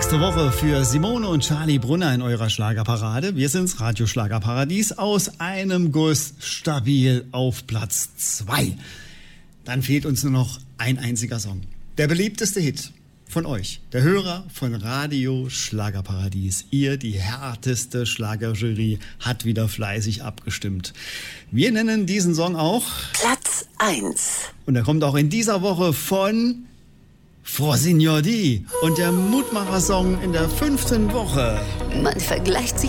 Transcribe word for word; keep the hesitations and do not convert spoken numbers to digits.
nächste Woche für Simone und Charlie Brunner in eurer Schlagerparade. Wir sind's, Radio Schlagerparadies, aus einem Guss stabil auf Platz zwei. Dann fehlt uns nur noch ein einziger Song. Der beliebteste Hit von euch, der Hörer von Radio Schlagerparadies. Ihr, die härteste Schlagerjury, hat wieder fleißig abgestimmt. Wir nennen diesen Song auch Platz eins. Und er kommt auch in dieser Woche von Frau Signor D. Und der Mutmacher-Song in der fünften Woche. Man vergleicht sich